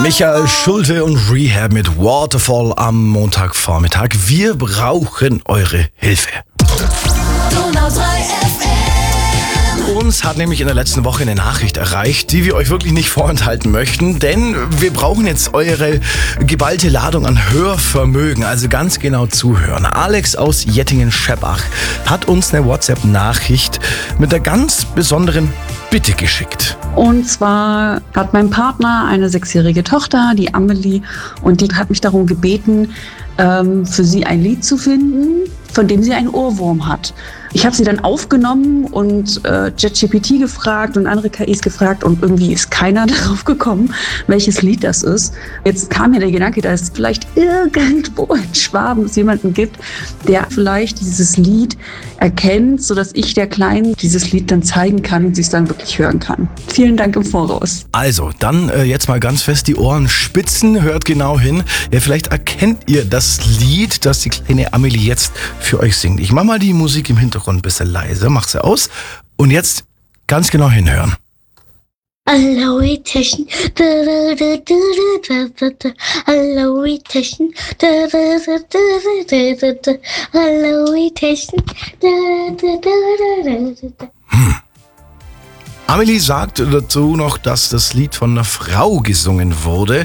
Michael Schulte und Rehab mit Waterfall am Montagvormittag. Wir brauchen eure Hilfe. Donau 3 FM. Uns hat nämlich in der letzten Woche eine Nachricht erreicht, die wir euch wirklich nicht vorenthalten möchten, denn wir brauchen jetzt eure geballte Ladung an Hörvermögen, also ganz genau zuhören. Alex aus Jettingen-Scheppach hat uns eine WhatsApp-Nachricht mit einer ganz besonderen Bitte geschickt. Und zwar hat mein Partner eine 6-jährige Tochter, die Amelie, und die hat mich darum gebeten, für sie ein Lied zu finden, von dem sie einen Ohrwurm hat. Ich habe sie dann aufgenommen und ChatGPT gefragt und andere KIs gefragt und irgendwie ist keiner darauf gekommen, welches Lied das ist. Jetzt kam mir der Gedanke, dass es vielleicht irgendwo in Schwaben es jemanden gibt, der vielleicht dieses Lied erkennt, sodass ich der Kleinen dieses Lied dann zeigen kann und sie es dann wirklich hören kann. Vielen Dank im Voraus. Also, dann jetzt mal ganz fest die Ohren spitzen, hört genau hin. Ja, vielleicht erkennt ihr das Lied, das die kleine Amelie jetzt für euch singt. Ich mach mal die Musik im Hintergrund ein bisschen leise, mach sie aus und jetzt ganz genau hinhören. Aloe Taschen, Aloe Taschen, Aloe Taschen. Amelie sagt dazu noch, dass das Lied von einer Frau gesungen wurde.